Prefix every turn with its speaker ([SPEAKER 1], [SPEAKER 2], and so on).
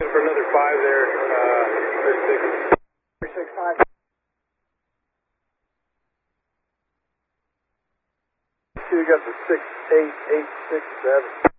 [SPEAKER 1] For another 5 there,
[SPEAKER 2] 365.
[SPEAKER 1] You got the 68867.